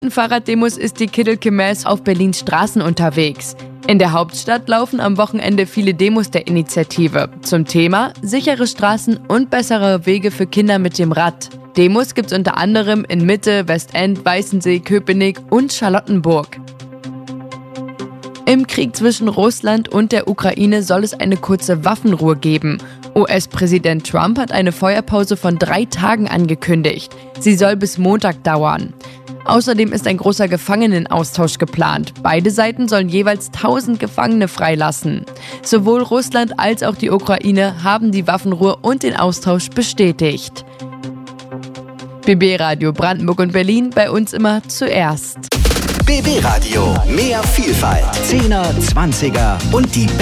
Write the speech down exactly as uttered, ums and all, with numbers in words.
Fahrraddemos ist die Kiddelke-Mess auf Berlins Straßen unterwegs. In der Hauptstadt laufen am Wochenende viele Demos der Initiative zum Thema sichere Straßen und bessere Wege für Kinder mit dem Rad. Demos gibt's unter anderem in Mitte, Westend, Weißensee, Köpenick und Charlottenburg. Im Krieg zwischen Russland und der Ukraine soll es eine kurze Waffenruhe geben. U S-Präsident Trump hat eine Feuerpause von drei Tagen angekündigt. Sie soll bis Montag dauern. Außerdem ist ein großer Gefangenenaustausch geplant. Beide Seiten sollen jeweils tausend Gefangene freilassen. Sowohl Russland als auch die Ukraine haben die Waffenruhe und den Austausch bestätigt. B B Radio Brandenburg und Berlin, bei uns immer zuerst. B B Radio, mehr Vielfalt, Zehner, Zwanziger und die